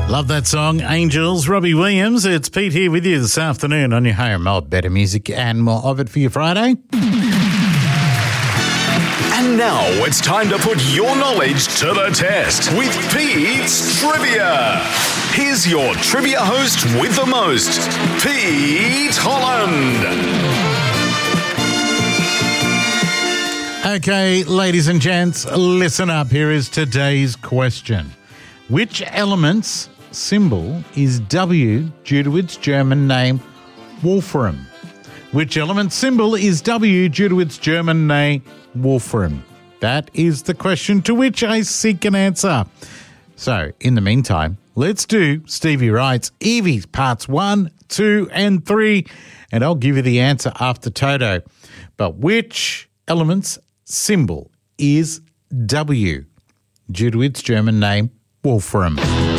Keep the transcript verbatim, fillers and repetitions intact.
Love that song, Angels. Robbie Williams. It's Pete here with you this afternoon on your home of better music and more of it for your Friday. And now it's time to put your knowledge to the test with Pete's Trivia. Here's your trivia host with the most, Pete Holland. Okay, ladies and gents, listen up. Here is today's question. Which element's symbol is W due to its German name Wolfram? Which element's symbol is W due to its German name Wolfram? That is the question to which I seek an answer. So, in the meantime, let's do Stevie Wright's Evie's parts one, two, and three, and I'll give you the answer after Toto. But which element's symbol is W due to its German name Wolfram?